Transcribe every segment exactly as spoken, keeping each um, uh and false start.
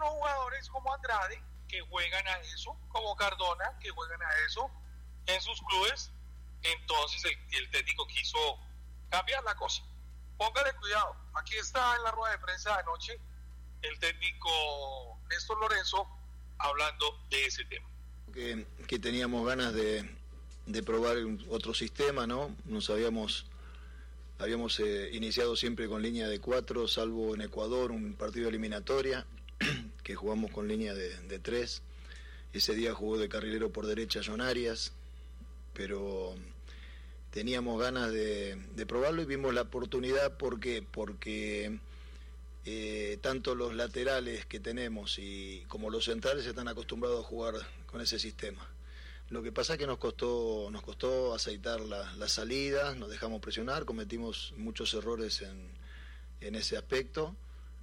unos jugadores como Andrade, que juegan a eso, como Cardona, que juegan a eso en sus clubes. Entonces el, el técnico quiso cambiar la cosa. Póngale cuidado, aquí está en la rueda de prensa de anoche el técnico Néstor Lorenzo hablando de ese tema. Que, que teníamos ganas de, de probar otro sistema, ¿no? Nos habíamos, habíamos eh, iniciado siempre con línea de cuatro, salvo en Ecuador, un partido de eliminatoria, que jugamos con línea de, de tres. Ese día jugó de carrilero por derecha John Arias, pero teníamos ganas de, de probarlo y vimos la oportunidad. ¿Por qué? Porque eh, tanto los laterales que tenemos y como los centrales están acostumbrados a jugar con ese sistema. Lo que pasa es que nos costó, nos costó aceitar la, las salidas, nos dejamos presionar, cometimos muchos errores en, en ese aspecto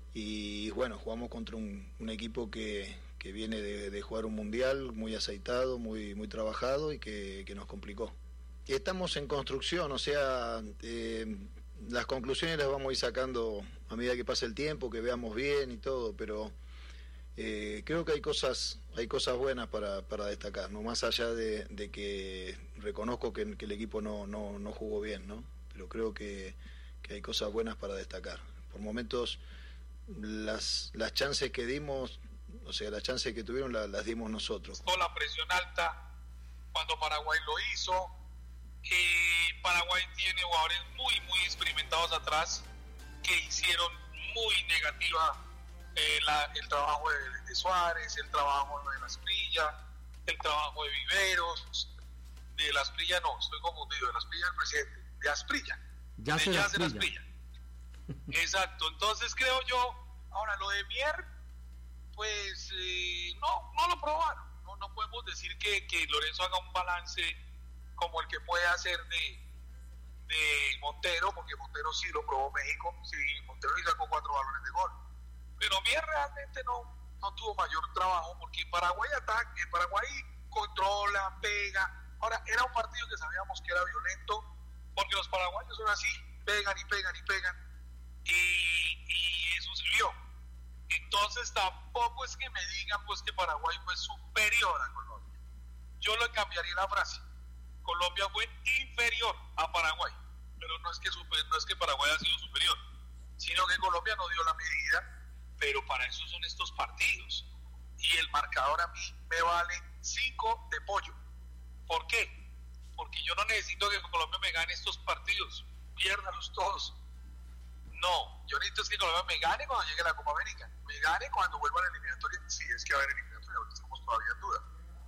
y bueno, jugamos contra un, un equipo que, que viene de, de jugar un mundial muy aceitado, muy, muy trabajado y que, que nos complicó. Estamos en construcción, o sea, eh, las conclusiones las vamos a ir sacando a medida que pase el tiempo, que veamos bien y todo, pero eh, creo que hay cosas hay cosas buenas para, para destacar, no más allá de, de que reconozco que, que el equipo no, no, no jugó bien, ¿no? Pero creo que, que hay cosas buenas para destacar. Por momentos las, las chances que dimos, o sea, las chances que tuvieron las, las dimos nosotros. Con la presión alta cuando Paraguay lo hizo. Eh, Paraguay tiene jugadores muy muy experimentados atrás que hicieron muy negativa eh, la, el trabajo de, de Suárez, el trabajo de Asprilla, el trabajo de Viveros, de Asprilla no, estoy confundido, de Asprilla el presidente, de Asprilla, ya de se Yasser Asprilla. Exacto, entonces creo yo, ahora lo de Mier, pues eh, no, no lo probaron, no, no podemos decir que, que Lorenzo haga un balance como el que puede hacer de, de Montero, porque Montero sí lo probó México, sí, Montero le sacó cuatro balones de gol, pero Mier realmente no, no tuvo mayor trabajo, porque Paraguay ataca, Paraguay controla, pega. Ahora, era un partido que sabíamos que era violento, porque los paraguayos son así, pegan y pegan y pegan, y, y eso sirvió. Entonces tampoco es que me digan pues que Paraguay fue superior a Colombia. Yo le cambiaría la frase. Colombia fue inferior a Paraguay, pero no es que super, no es que Paraguay ha sido superior, sino que Colombia no dio la medida, pero para eso son estos partidos. Y el marcador a mí me vale cinco de pollo. ¿Por qué? Porque yo no necesito que Colombia me gane estos partidos, piérdalos todos. No, yo necesito que Colombia me gane cuando llegue la Copa América, me gane cuando vuelva a la eliminatoria, si es que va a haber eliminatoria, ahora estamos todavía en duda.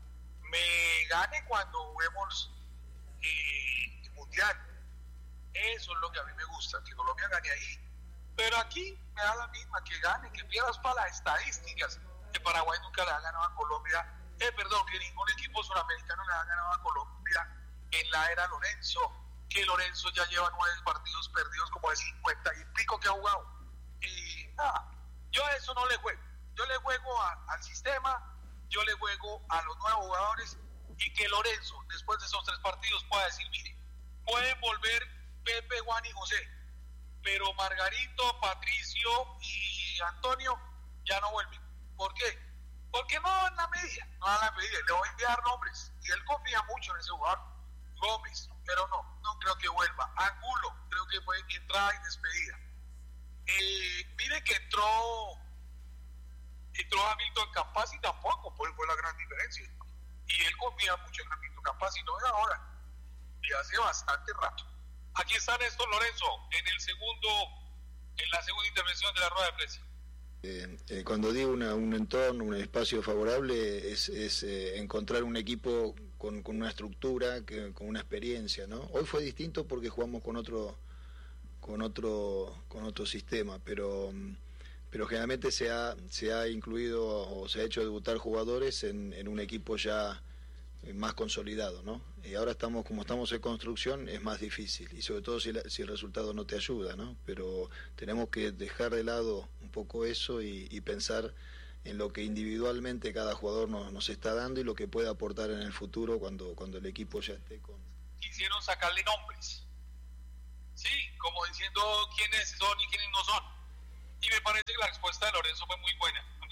Me gane cuando juguemos eh, el mundial. Eso es lo que a mí me gusta, que Colombia gane ahí. Pero aquí me da la misma, que gane, que pierdas para las estadísticas, que Paraguay nunca le ha ganado a Colombia, eh, perdón, que ningún equipo sudamericano le ha ganado a Colombia en la era Lorenzo, que Lorenzo ya lleva nueve partidos perdidos como de cincuenta y pico que ha jugado. Y nada, yo a eso no le juego, yo le juego a, al sistema, yo le juego a los nuevos jugadores, y que Lorenzo, después de esos tres partidos, pueda decir, mire, pueden volver Pepe, Juan y José, pero Margarito, Patricio y Antonio ya no vuelven. ¿Por qué? Porque no dan la medida, no dan la medida, le voy a dar nombres, y él confía mucho en ese jugador, Gómez, pero no, no creo que vuelva. Angulo, creo que fue entrada y despedida. Eh, mire que entró entró Hamilton Campas y tampoco pues fue la gran diferencia, y él confía mucho en Hamilton Campas y no es ahora, y hace bastante rato. Aquí está Néstor Lorenzo en el segundo en la segunda intervención de la rueda de prensa. Eh, eh, cuando digo una, un entorno, un espacio favorable, es, es eh, encontrar un equipo con, con una estructura, que, con una experiencia, ¿no? Hoy fue distinto porque jugamos con otro con otro con otro sistema, pero pero generalmente se ha se ha incluido o se ha hecho debutar jugadores en, en un equipo ya más consolidado, ¿no? Y ahora estamos, como estamos en construcción, es más difícil, y sobre todo si, la, si el resultado no te ayuda, ¿no? Pero tenemos que dejar de lado un poco eso y, y pensar en lo que individualmente cada jugador nos, nos está dando y lo que puede aportar en el futuro cuando, cuando el equipo ya esté con... Quisieron sacarle nombres, sí, como diciendo quiénes son y quiénes no son, y me parece que la respuesta de Lorenzo fue muy buena, cuando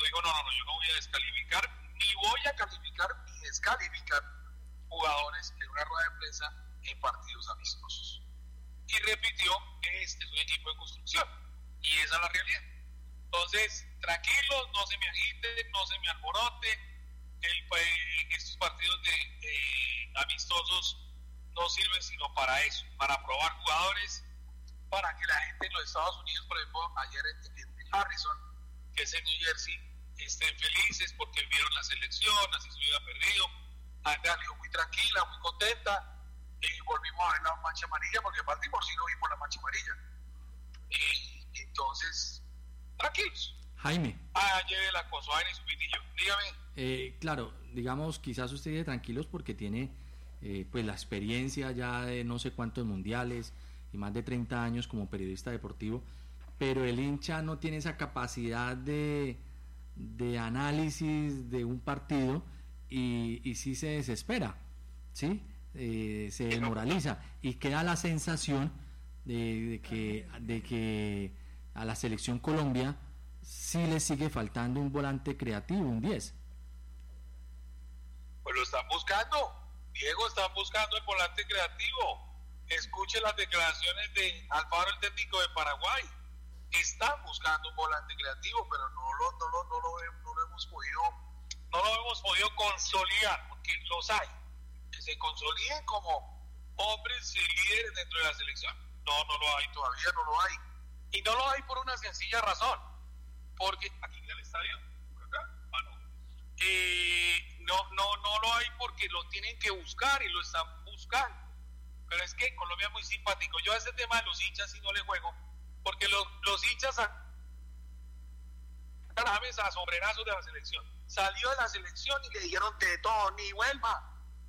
momento dijo, no, no, no, yo no voy a descalificar, ni voy a calificar, ni descalificar jugadores en una rueda de prensa en partidos amistosos. Y repitió, este es un equipo de construcción, y esa es la realidad. Entonces, tranquilos, no se me agiten, no se me alboroten, el, eh, estos partidos de, de amistosos no sirven sino para eso, para probar jugadores, para que la gente en los Estados Unidos, por ejemplo, ayer en, en Harrison, que es en New Jersey, estén felices porque vieron la selección, así se hubiera perdido. Andrea dijo muy tranquila, muy contenta, y volvimos a ver la mancha amarilla, porque partimos si no vimos la mancha amarilla. Y entonces, tranquilos. Jaime. Ah, lleve la cosa en su pitillo. Dígame. Eh, claro, digamos, quizás usted dice tranquilos porque tiene eh, pues la experiencia ya de no sé cuántos mundiales y más de treinta años como periodista deportivo, pero el hincha no tiene esa capacidad de, de análisis de un partido y, y sí se desespera, ¿sí? Eh, se desmoraliza y queda la sensación de, de, que, de que a la selección Colombia sí le sigue faltando un volante creativo, un diez. Pues lo están buscando, Diego, están buscando el volante creativo. Escuche las declaraciones de Alfaro, el técnico de Paraguay. Están buscando un volante creativo, pero no lo, no lo, no lo, no lo hemos podido, no lo hemos podido consolidar, porque los hay. Que se consoliden como hombres y líderes dentro de la selección. No, no lo hay, todavía no lo hay. Y no lo hay por una sencilla razón. Porque aquí en el estadio, acá, ah, no. Eh, no, no, no lo hay porque lo tienen que buscar y lo están buscando. Pero es que Colombia es muy simpático. Yo a ese tema de los hinchas sí no le juego, porque los, los hinchas a, a sombrerazos de la selección. Salió de la selección y le dijeron Tetón y vuelva.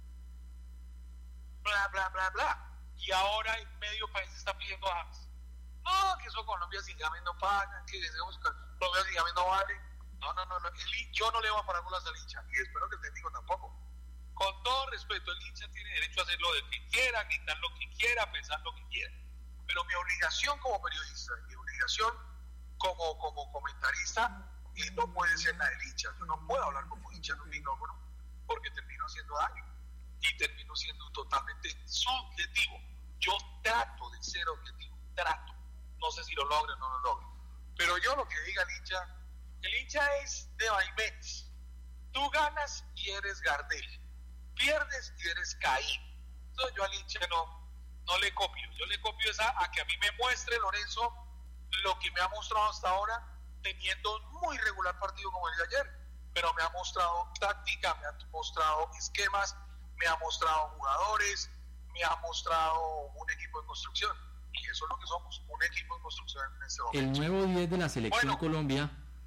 Bla, bla, bla, bla. Y ahora en medio país está pidiendo a James. No, que eso Colombia sin James no pagan, que Colombia sin James no vale. No, no, no, no. El, yo no le voy a parar bolas al hincha, y espero que el técnico tampoco. Con todo respeto, el hincha tiene derecho a hacer lo que quiera, gritar lo que quiera, pensar lo que quiera. Pero mi obligación como periodista, mi obligación como, como comentarista, y no puede ser la del hincha. Yo no puedo hablar como hincha en un micrófono porque termino haciendo daño y termino siendo totalmente subjetivo. Yo trato de ser objetivo, trato. No sé si lo logro o no lo logro. Pero yo lo que diga el hincha, el hincha es de vaivenes. Tú ganas y eres Gardel. Pierdes y eres Caín. Entonces yo al hincha no, no le copio. Yo le copio esa a que a mí me muestre, Lorenzo, lo que me ha mostrado hasta ahora, teniendo un muy regular partido como el de ayer. Pero me ha mostrado táctica, me ha mostrado esquemas, me ha mostrado jugadores, me ha mostrado un equipo en construcción. Y eso es lo que somos, un equipo en construcción en este momento. El nuevo diez de la selección bueno, Colombia,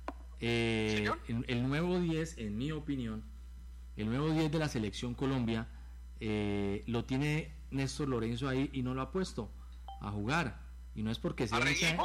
eh, el, el nuevo diez, en mi opinión, el nuevo diez de la selección Colombia eh, lo tiene Néstor Lorenzo ahí y no lo ha puesto a jugar. Y no es porque sea hincha,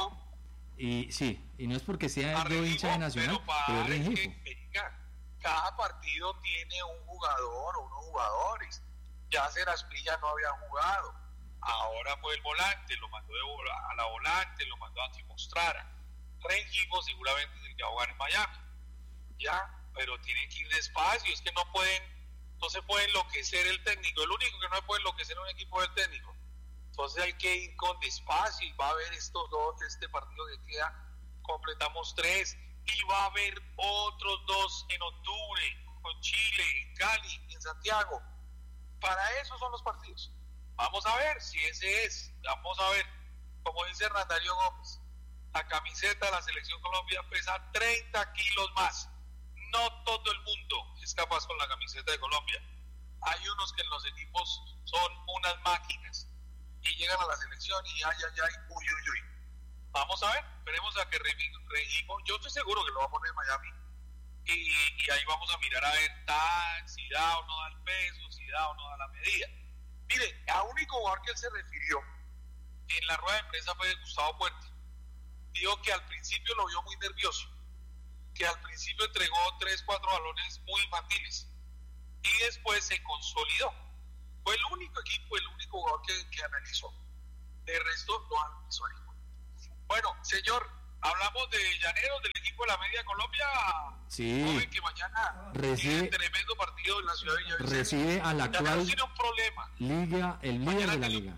y sí, y no es porque sea yo hincha de Nacional, pero, pero es Rengifo. Que, venga, cada partido tiene un jugador o unos jugadores. Ya Seraspilla no había jugado. Ahora fue el volante, lo mandó de, a la volante, lo mandó a que mostrara. Rengifo seguramente es el que va a jugar en Miami. Ya, pero tienen que ir despacio, es que no pueden, no se puede enloquecer el técnico. El único que no se puede enloquecer en un equipo es el técnico. Entonces hay que ir con despacio y va a haber estos dos, este partido que queda, completamos tres y va a haber otros dos en octubre, con Chile, en Cali, en Santiago. Para eso son los partidos. Vamos a ver si ese es, vamos a ver, como dice Hernandario Gómez, la camiseta de la Selección Colombia pesa treinta kilos más. No todo el mundo es capaz con la camiseta de Colombia. Hay unos que en los equipos son unas máquinas y llegan a la selección y ay, ay, ay, uy, uy, uy. Vamos a ver, esperemos a que Rengifo, yo estoy seguro que lo va a poner en Miami y, y ahí vamos a mirar a ver tal, si da o no da el peso, si da o no da la medida. Mire, a único jugador que él se refirió en la rueda de prensa fue Gustavo Puerta. Dijo que al principio lo vio muy nervioso, que al principio entregó tres, cuatro balones muy infantiles y después se consolidó. Fue el único equipo, el único jugador que, que analizó. De resto no analizó ninguno. Bueno, señor, Hablamos de Llaneros, del equipo de la Media Colombia. Sí. Joven, que mañana recibe tiene tremendo partido en la ciudad de Villavicencio. Recibe al actual Llaneros tiene un problema. Liga, el líder Mañana de la tiene, liga.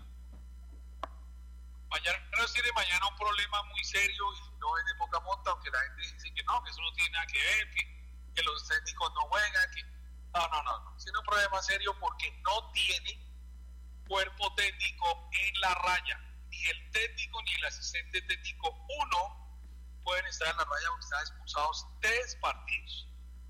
Llaneros tiene mañana un problema muy serio y no es de poca monta, aunque la gente dice que no, que eso no tiene nada que ver, que, que los técnicos no juegan, que no, no, no, no. Tiene un problema serio porque no tiene cuerpo técnico en la raya. Ni el técnico ni el asistente técnico uno pueden estar en la raya porque están expulsados tres partidos.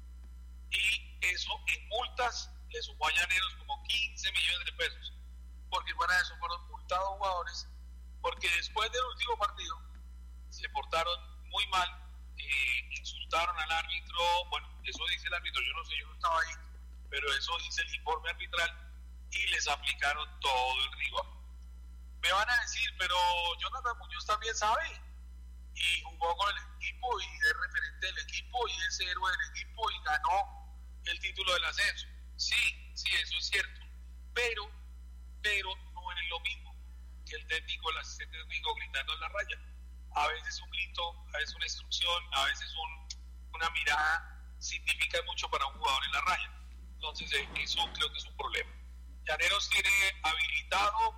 Y eso en multas le sumó a Llaneros como quince millones de pesos. Porque fuera de eso fueron multados jugadores porque después del último partido se portaron muy mal, eh, insultaron al árbitro, bueno, eso dice el árbitro, yo no sé, yo no estaba ahí, pero eso dice el informe arbitral y les aplicaron todo el rigor. Me van a decir, pero Jonathan Muñoz también sabe y jugó con el equipo y es referente del equipo y es héroe del equipo y ganó el título del ascenso. Sí, sí, eso es cierto, pero, pero no es lo mismo que el técnico, el asistente técnico gritando en la raya. A veces un grito, a veces una instrucción, a veces un, una mirada significa mucho para un jugador en la raya. Entonces eh, eso creo que es un problema. Llaneros tiene habilitado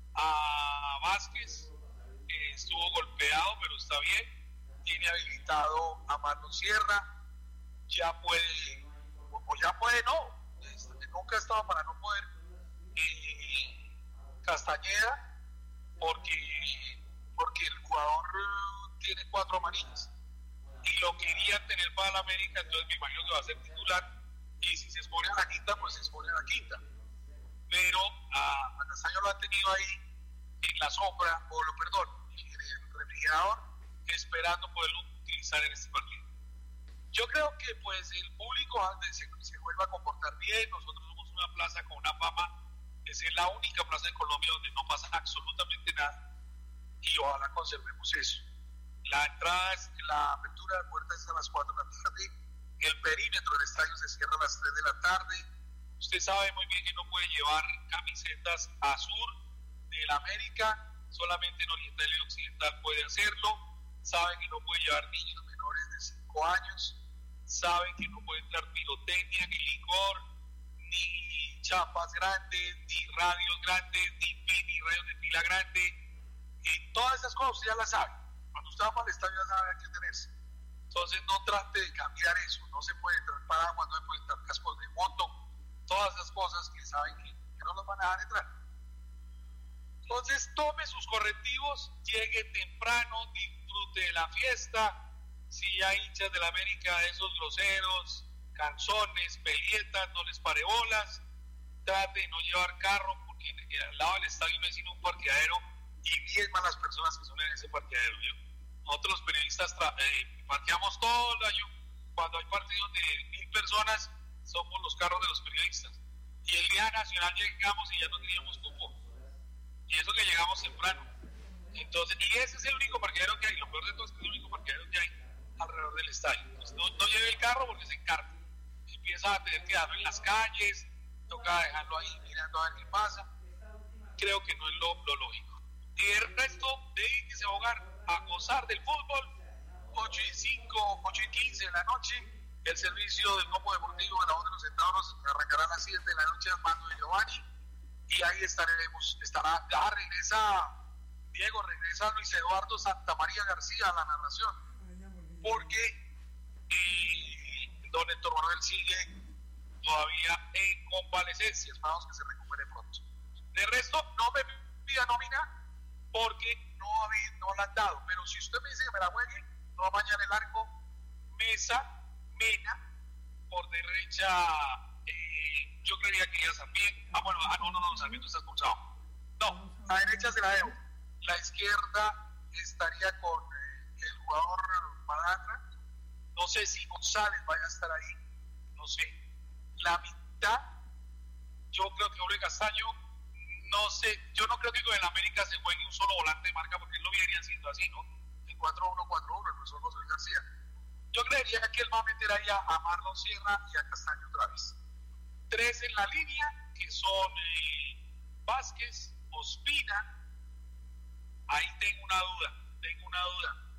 a Vázquez, eh, estuvo golpeado pero está bien. Tiene habilitado a Marlon Sierra, ya puede, o ya puede no, este, nunca ha estado para no poder. Eh, Castañeda, porque porque el jugador uh, tiene cuatro amarillas y lo querían tener para la América, entonces me imagino que va a ser titular y si se expone a la quinta, pues se expone a la quinta, pero a, a Castaño lo han tenido ahí en la sombra, o lo perdón, en el refrigerador, esperando poderlo utilizar en este partido. Yo creo que pues el público se, se vuelva a comportar bien. Nosotros somos una plaza con una fama de ser la única plaza en Colombia donde no pasa absolutamente nada y ojalá conservemos eso. La entrada, es, la apertura de puertas es a las cuatro de la tarde, el perímetro del estadio se cierra a las tres de la tarde. Usted sabe muy bien que no puede llevar camisetas a sur del América, solamente en Oriental y Occidental puede hacerlo. Sabe que no puede llevar niños menores de cinco años, sabe que no puede entrar pirotecnia, ni licor, ni chapas grandes, ni radios grandes, ni, ni radios de pila grande. Y todas esas cosas usted ya las sabe. Cuando usted va para el estadio ya sabe a qué tenerse. Entonces no trate de cambiar eso. No se puede entrar paraguas, no se puede entrar cascos de moto. Todas esas cosas que saben que, que no los van a dejar entrar. Entonces tome sus correctivos, llegue temprano, disfrute de la fiesta. Si hay hinchas de la América, esos groseros, canzones, pelietas, no les pare bolas. Trate de no llevar carro porque al lado del estadio vecino un parqueadero y bien malas personas que son en ese parqueadero. ¿Yo? Nosotros los periodistas tra- eh, parqueamos todo el año. Cuando hay partidos de mil personas, somos los carros de los periodistas. Y el día nacional llegamos y ya no teníamos cupo. Y eso que llegamos temprano. Entonces, y ese es el único parqueadero que hay. Lo peor de todo es que es el único parqueadero que hay alrededor del estadio. Entonces, no, no lleve el carro porque se encarta. Empieza a tener que darlo en las calles, toca dejarlo ahí mirando a ver qué pasa. Creo que no es lo, lo lógico. Y el resto, dedíquese a jugar, a gozar del fútbol. ocho y cinco, ocho y quince de la noche, el servicio del Copo Deportivo de la Voz de los Centauros arrancará a las siete de la noche al mando de Giovanni. Y ahí estaremos, estará, ya regresa Diego, regresa Luis Eduardo Santamaría García a la narración. Porque eh, don Héctor Manuel sigue todavía en convalecencia. Esperamos que se recupere pronto. De resto, no me pida nómina porque no, no la han dado, pero si usted me dice que me la juegue, no mañana el arco, Mesa, Mena, por derecha, eh, yo creería que ya Sarmiento, ah bueno, ah no, no, no, Sarmiento está expulsado, no, a derecha se la debo, la izquierda estaría con eh, el jugador Madatra, no sé si González vaya a estar ahí, no sé, la mitad, yo creo que Jorge Castaño, no sé, yo no creo que con el América se juegue un solo volante de marca porque él lo viene haciendo así, ¿no? En cuatro uno cuatro uno, el profesor José García. Yo creería que él va a meter ahí a Marlon Sierra y a Castaño otra vez. Tres en la línea, que son eh, Vázquez, Ospina. Ahí tengo una duda, tengo una duda.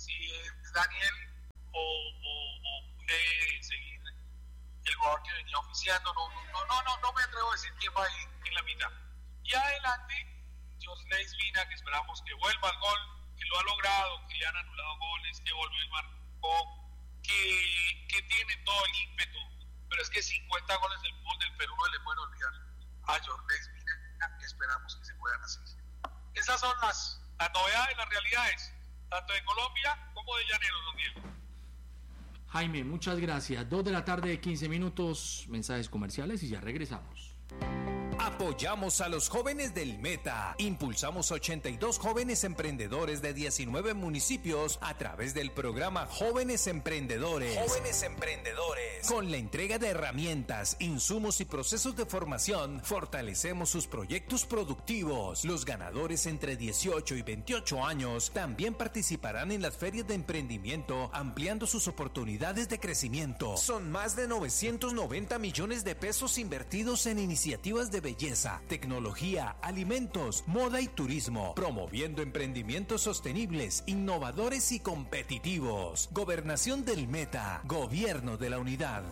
si es Daniel o, o, o puede seguir el jugador que venía oficiando. No, no, no, no, no me atrevo a decir quién va a ir en la mitad. Y adelante, Josley Vina, que esperamos que vuelva al gol, que lo ha logrado, que le han anulado goles, que volvió y marcó, que, que tiene todo el ímpetu. Pero es que cincuenta goles del fútbol del Perú no le pueden olvidar a Josley Vina, que esperamos que se puedan hacer. Esas son las, las novedades, las realidades, tanto de Colombia como de Llaneros, don Diego. Jaime, muchas gracias. Dos de la tarde, quince minutos, mensajes comerciales y ya regresamos. Apoyamos a los jóvenes del Meta. Impulsamos ochenta y dos jóvenes emprendedores de diecinueve municipios a través del programa Jóvenes Emprendedores. Jóvenes Emprendedores. Con la entrega de herramientas, insumos y procesos de formación, fortalecemos sus proyectos productivos. Los ganadores entre dieciocho y veintiocho años también participarán en las ferias de emprendimiento, ampliando sus oportunidades de crecimiento. Son más de novecientos noventa millones de pesos invertidos en iniciativas de belleza, tecnología, alimentos, moda y turismo, promoviendo emprendimientos sostenibles, innovadores y competitivos. Gobernación del Meta, Gobierno de la Unidad.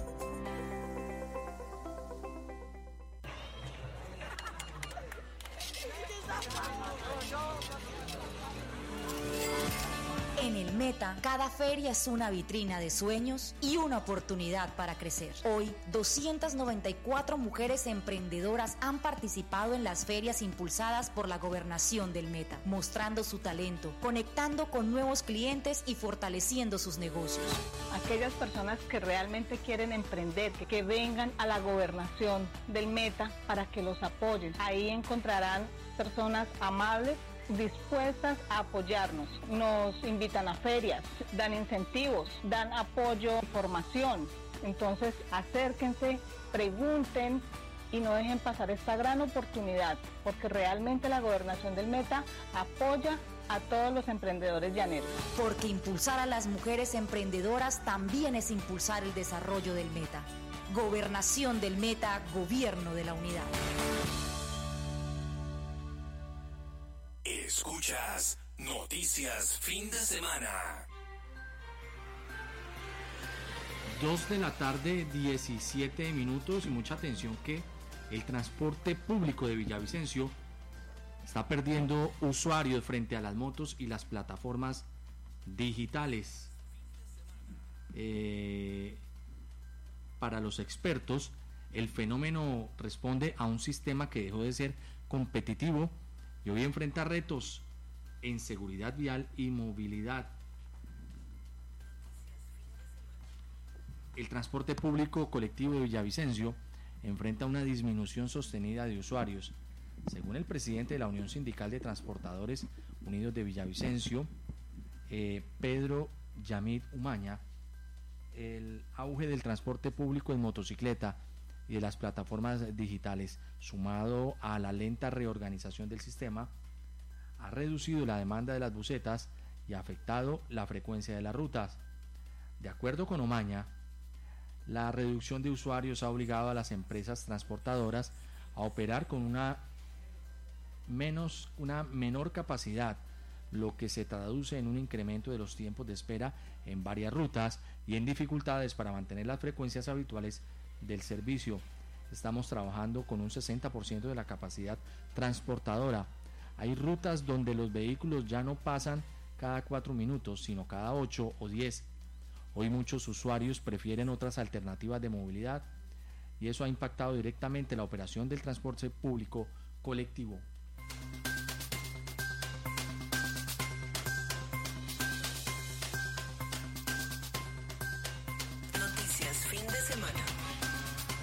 En el Meta, cada feria es una vitrina de sueños y una oportunidad para crecer. Hoy, doscientas noventa y cuatro mujeres emprendedoras han participado en las ferias impulsadas por la Gobernación del Meta, mostrando su talento, conectando con nuevos clientes y fortaleciendo sus negocios. Aquellas personas que realmente quieren emprender, que, que vengan a la Gobernación del Meta para que los apoyen. Ahí encontrarán personas amables, dispuestas a apoyarnos. Nos invitan a ferias, dan incentivos, dan apoyo, formación. Entonces, acérquense, pregunten y no dejen pasar esta gran oportunidad, porque realmente la Gobernación del Meta apoya a todos los emprendedores llaneros. Porque impulsar a las mujeres emprendedoras también es impulsar el desarrollo del Meta. Gobernación del Meta, Gobierno de la Unidad. Escuchas Noticias Fin de Semana. Dos de la tarde, diecisiete minutos, y mucha atención que el transporte público de Villavicencio está perdiendo usuarios frente a las motos y las plataformas digitales. Eh, para los expertos, el fenómeno responde a un sistema que dejó de ser competitivo y hoy enfrenta retos en seguridad vial y movilidad. El transporte público colectivo de Villavicencio enfrenta una disminución sostenida de usuarios. Según el presidente de la Unión Sindical de Transportadores Unidos de Villavicencio, eh, Pedro Yamid Umaña, el auge del transporte público en motocicleta y de las plataformas digitales, sumado a la lenta reorganización del sistema, ha reducido la demanda de las busetas y ha afectado la frecuencia de las rutas. De acuerdo con Omaña, la reducción de usuarios ha obligado a las empresas transportadoras a operar con una, menos, una menor capacidad, lo que se traduce en un incremento de los tiempos de espera en varias rutas y en dificultades para mantener las frecuencias habituales del servicio. Estamos trabajando con un sesenta por ciento de la capacidad transportadora. Hay rutas donde los vehículos ya no pasan cada cuatro minutos, sino cada ocho o diez. Hoy muchos usuarios prefieren otras alternativas de movilidad y eso ha impactado directamente la operación del transporte público colectivo.